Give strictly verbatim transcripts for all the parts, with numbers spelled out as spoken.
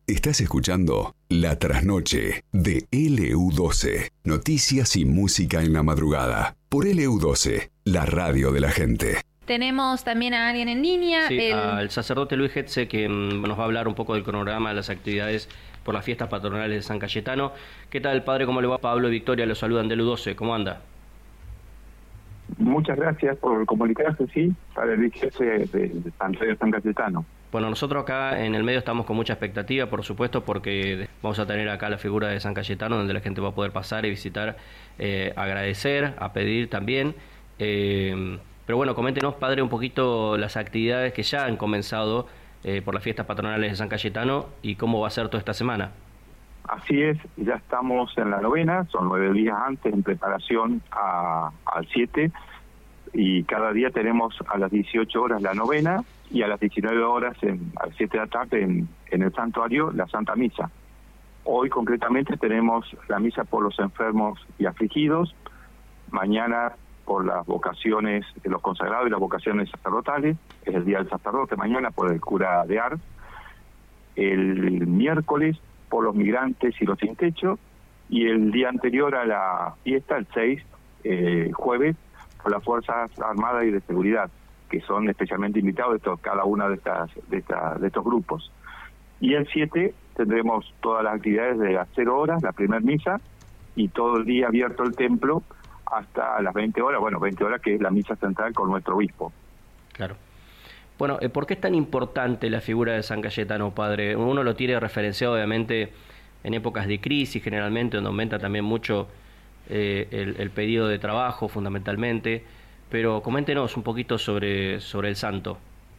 Estás escuchando La Trasnoche de L U doce. Noticias y música en la madrugada. Por L U doce, la radio de la gente. Tenemos también a alguien en línea. Sí, el... al sacerdote Luis Hetze, que nos va a hablar un poco del cronograma de las actividades por las fiestas patronales de San Cayetano. ¿Qué tal, padre? ¿Cómo le va? Pablo y Victoria los saludan de L U doce. ¿Cómo anda? Muchas gracias por comunicarse, sí, para el Luis Hetze de, de San San Cayetano. Bueno, nosotros acá en el medio estamos con mucha expectativa, por supuesto, porque vamos a tener acá la figura de San Cayetano, donde la gente va a poder pasar y visitar, eh, agradecer, a pedir también. Eh, pero bueno, coméntenos, padre, un poquito las actividades que ya han comenzado eh, por las fiestas patronales de San Cayetano y cómo va a ser toda esta semana. Así es, ya estamos en la novena, son nueve días antes en preparación a, al siete, y cada día tenemos a las dieciocho horas la novena y a las diecinueve horas, en, a las siete de la tarde, en, en el santuario, la Santa Misa. Hoy concretamente tenemos la misa por los enfermos y afligidos, mañana por las vocaciones de los consagrados y las vocaciones sacerdotales, es el Día del Sacerdote, mañana por el cura de Ars, el miércoles por los migrantes y los sin techo, y el día anterior a la fiesta, el seis, eh, jueves, por las Fuerzas Armadas y de Seguridad, que son especialmente invitados de todo, cada una de estas de, esta, de estos grupos. Y el siete tendremos todas las actividades de las cero horas, la primer misa, y todo el día abierto el templo hasta las veinte horas, bueno, veinte horas que es la misa central con nuestro obispo. Claro. Bueno, ¿por qué es tan importante la figura de San Cayetano, padre? Uno lo tiene referenciado, obviamente, en épocas de crisis, generalmente, donde aumenta también mucho eh, el, el pedido de trabajo, fundamentalmente. Pero coméntenos un poquito sobre, sobre el santo.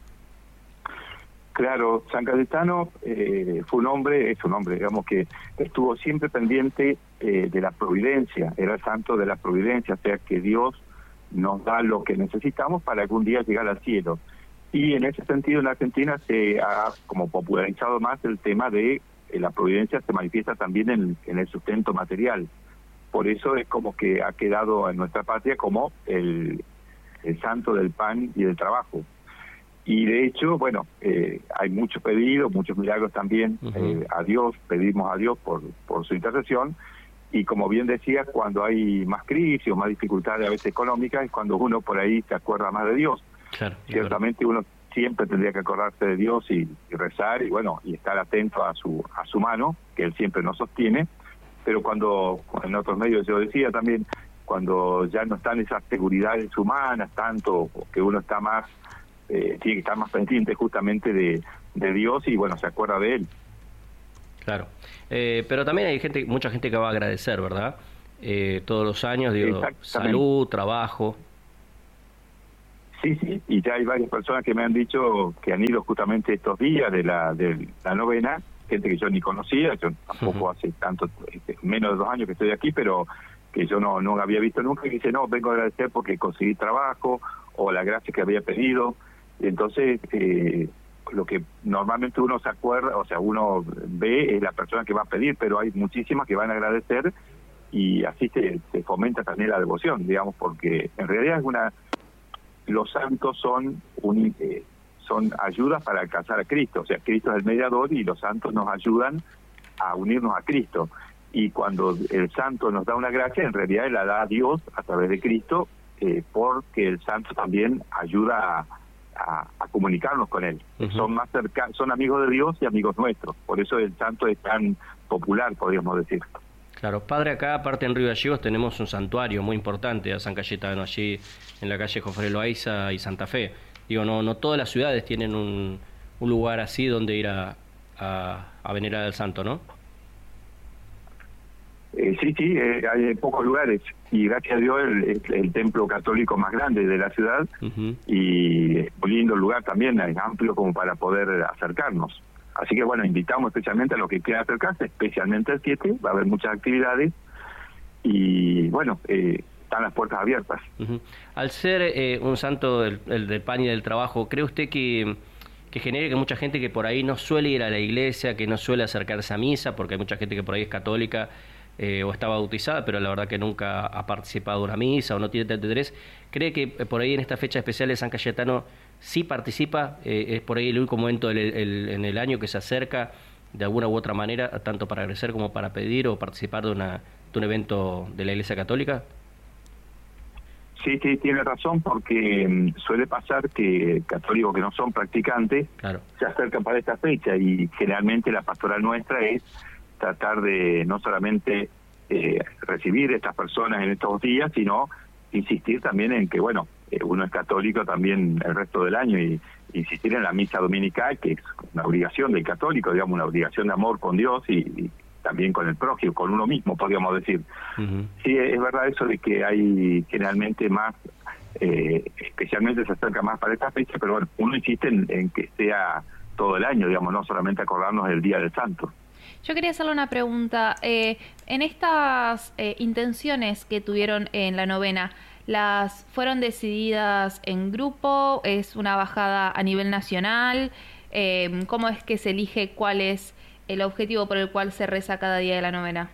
Claro, San Cayetano eh, fue un hombre, es un hombre, digamos, que estuvo siempre pendiente eh, de la providencia, era el santo de la providencia, o sea que Dios nos da lo que necesitamos para algún día llegar al cielo. Y en ese sentido en Argentina se ha como popularizado más el tema de eh, la providencia, se manifiesta también en, en el sustento material. Por eso es como que ha quedado en nuestra patria como el, el santo del pan y del trabajo. Y de hecho, bueno, eh, hay muchos pedidos, muchos milagros también uh-huh. eh, a Dios, pedimos a Dios por, por su intercesión. Y como bien decía, cuando hay más crisis o más dificultades a veces económicas, es cuando uno por ahí se acuerda más de Dios. Claro, ciertamente claro. Uno siempre tendría que acordarse de Dios y, y rezar y bueno y estar atento a su a su mano, que Él siempre nos sostiene, pero cuando en otros medios yo decía también, cuando ya no están esas seguridades humanas tanto, que uno está más, eh, tiene que estar más pendiente justamente de, de Dios y bueno, se acuerda de Él. Claro, eh, pero también hay gente, mucha gente que va a agradecer, ¿verdad? Eh, todos los años, digo, salud, trabajo. Sí, sí, y ya hay varias personas que me han dicho que han ido justamente estos días de la de la novena, gente que yo ni conocía, yo tampoco uh-huh. hace tanto, menos de dos años que estoy aquí, pero que yo no, no había visto nunca, y dice, no, vengo a agradecer porque conseguí trabajo, o la gracia que había pedido, y entonces eh, lo que normalmente uno se acuerda, o sea, uno ve es la persona que va a pedir, pero hay muchísimas que van a agradecer, y así se, se fomenta también la devoción, digamos, porque en realidad es una... Los santos son un, eh, son ayudas para alcanzar a Cristo, o sea, Cristo es el mediador y los santos nos ayudan a unirnos a Cristo. Y cuando el santo nos da una gracia, en realidad la da a Dios a través de Cristo, eh, porque el santo también ayuda a, a, a comunicarnos con Él. Uh-huh. Son más cerca, son amigos de Dios y amigos nuestros, por eso el santo es tan popular, podríamos decir. Claro, padre, acá aparte en Río Gallegos tenemos un santuario muy importante a San Cayetano, allí en la calle Jofre Loaiza y Santa Fe. Digo, no no todas las ciudades tienen un, un lugar así donde ir a, a, a venerar al santo, ¿no? Eh, sí, sí, eh, hay pocos lugares y gracias a Dios el, el, el templo católico más grande de la ciudad uh-huh. y es un lindo lugar también, es amplio como para poder acercarnos. Así que bueno, invitamos especialmente a los que quieran acercarse, especialmente el siete, va a haber muchas actividades y bueno, eh, están las puertas abiertas. Uh-huh. Al ser eh, un santo del, el del pan y del trabajo, ¿cree usted que, que genere que mucha gente que por ahí no suele ir a la iglesia, que no suele acercarse a misa, porque hay mucha gente que por ahí es católica eh, o está bautizada, pero la verdad que nunca ha participado de una misa o no tiene treinta y tres, cree que por ahí en esta fecha especial de San Cayetano sí participa, eh, es por ahí el único momento del, el, en el año que se acerca de alguna u otra manera, tanto para agradecer como para pedir o participar de, una, de un evento de la Iglesia Católica? Sí, sí, tiene razón, porque um, suele pasar que católicos que no son practicantes claro. se acercan para esta fecha, y generalmente la pastoral nuestra es tratar de no solamente eh, recibir a estas personas en estos días, sino insistir también en que, bueno, eh, uno es católico también el resto del año, y insistir en la misa dominical, que es una obligación del católico, digamos, una obligación de amor con Dios y, y también con el prójimo, con uno mismo, podríamos decir. Uh-huh. Sí, es verdad eso de que hay generalmente más, eh, especialmente se acerca más para esta fecha, pero bueno, uno insiste en, en que sea todo el año, digamos, no solamente acordarnos del Día del Santo. Yo quería hacerle una pregunta. Eh, en estas eh, intenciones que tuvieron en la novena, ¿las fueron decididas en grupo? ¿Es una bajada a nivel nacional? Eh, ¿Cómo es que se elige cuál es el objetivo por el cual se reza cada día de la novena?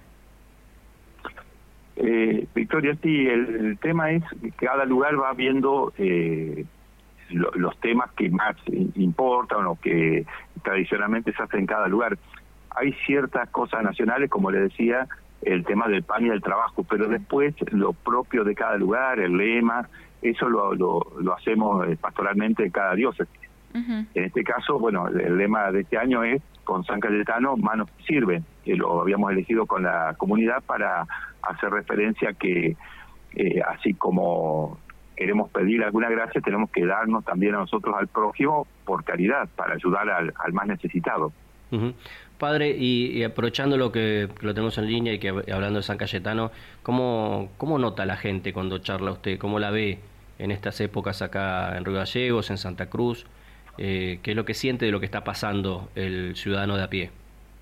Eh, Victoria, sí, el, el tema es que cada lugar va viendo eh, lo, los temas que más importan o que tradicionalmente se hacen en cada lugar. Hay ciertas cosas nacionales, como le decía, el tema del pan y el trabajo, pero después lo propio de cada lugar, el lema, eso lo, lo, lo hacemos pastoralmente en cada diócesis. Uh-huh. En este caso, bueno, el lema de este año es con San Cayetano, manos que sirven, que lo habíamos elegido con la comunidad para hacer referencia a que eh, así como queremos pedir alguna gracia, tenemos que darnos también a nosotros al prójimo por caridad, para ayudar al, al más necesitado. Uh-huh. Padre, y, y aprovechando lo que, que lo tenemos en línea y que hablando de San Cayetano, ¿cómo, ¿cómo nota la gente cuando charla usted? ¿Cómo la ve en estas épocas acá en Río Gallegos, en Santa Cruz? Eh, ¿Qué es lo que siente de lo que está pasando el ciudadano de a pie?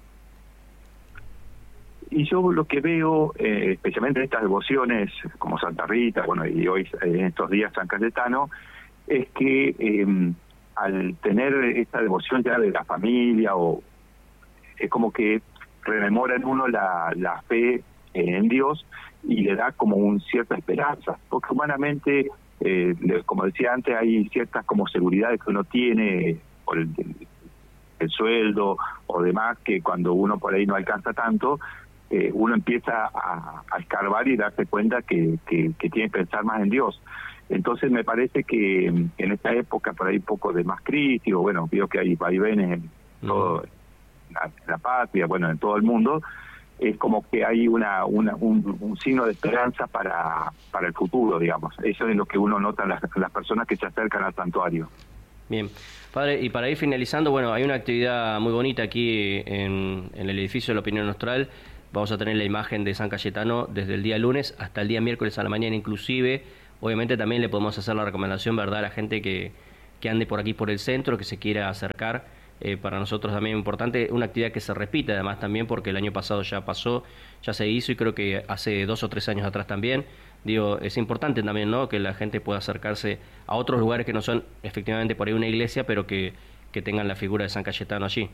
Y yo lo que veo, eh, especialmente en estas devociones como Santa Rita, bueno, y hoy en estos días San Cayetano, es que eh, al tener esta devoción ya de la familia, o es como que rememora en uno la, la fe en Dios y le da como un cierta esperanza, porque humanamente, eh, como decía antes, hay ciertas como seguridades que uno tiene por el, el sueldo o demás, que cuando uno por ahí no alcanza tanto, eh, uno empieza a, a escarbar y darse cuenta que, que, que tiene que pensar más en Dios. Entonces me parece que en esta época por ahí un poco de más crisis, o bueno, veo que hay vaivenes en todo, la, la patria, bueno, en todo el mundo, es como que hay una, una un, un signo de esperanza para, para el futuro, digamos. Eso es lo que uno nota en las, las personas que se acercan al santuario. Bien. Padre, y para ir finalizando, bueno, hay una actividad muy bonita aquí en, en el edificio de la Opinión Austral. Vamos a tener la imagen de San Cayetano desde el día lunes hasta el día miércoles a la mañana inclusive. Obviamente también le podemos hacer la recomendación, ¿verdad?, a la gente que, que ande por aquí por el centro, que se quiera acercar. Eh, para nosotros también es importante, una actividad que se repite además también, porque el año pasado ya pasó, ya se hizo, y creo que hace dos o tres años atrás también. Digo, es importante también, ¿no?, que la gente pueda acercarse a otros lugares que no son efectivamente por ahí una iglesia, pero que, que tengan la figura de San Cayetano allí.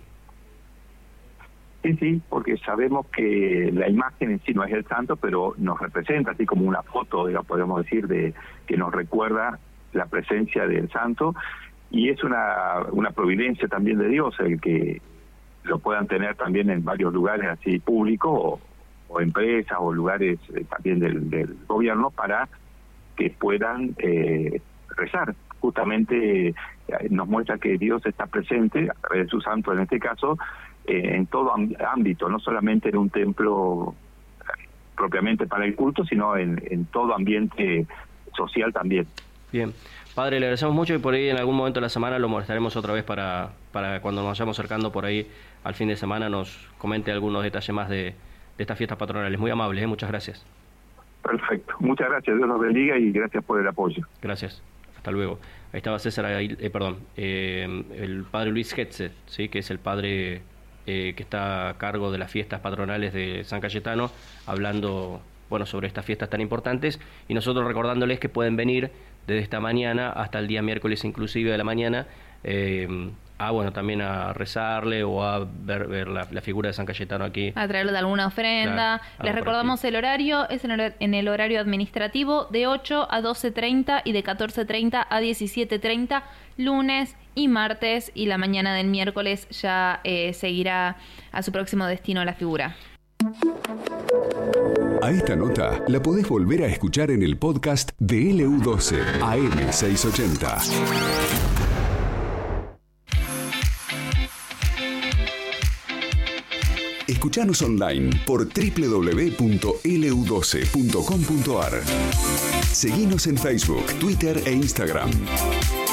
Sí, sí, porque sabemos que la imagen en sí no es el santo, pero nos representa, así como una foto, digamos, podemos decir, de que nos recuerda la presencia del santo, y es una, una providencia también de Dios el que lo puedan tener también en varios lugares así públicos, o, o empresas, o lugares eh, también del, del gobierno, para que puedan eh, rezar. Justamente eh, nos muestra que Dios está presente, a través de su santo en este caso, Eh, en todo ámbito, no solamente en un templo propiamente para el culto, sino en, en todo ambiente social también. Bien. Padre, le agradecemos mucho, y por ahí en algún momento de la semana lo molestaremos otra vez para, para cuando nos vayamos acercando por ahí al fin de semana nos comente algunos detalles más de, de estas fiestas patronales. Muy amables, ¿eh? Muchas gracias. Perfecto. Muchas gracias. Dios los bendiga y gracias por el apoyo. Gracias. Hasta luego. Ahí estaba César, eh, perdón, eh, el padre Luis Hetze, ¿sí?, que es el padre Eh, que está a cargo de las fiestas patronales de San Cayetano, hablando, bueno, sobre estas fiestas tan importantes, y nosotros recordándoles que pueden venir desde esta mañana hasta el día miércoles inclusive de la mañana, eh, a bueno también a rezarle o a ver, ver la, la figura de San Cayetano aquí. A traerle de alguna ofrenda. Claro, Les recordamos el horario, es en, hor- en el horario administrativo de ocho a doce treinta y de catorce treinta a diecisiete treinta, lunes y martes, y la mañana del miércoles ya eh, seguirá a su próximo destino la figura. A esta nota la podés volver a escuchar en el podcast de L U doce A M seiscientos ochenta. Escuchanos online por doble u doble u doble u punto L U doce punto com punto A R. Seguinos en Facebook, Twitter e Instagram.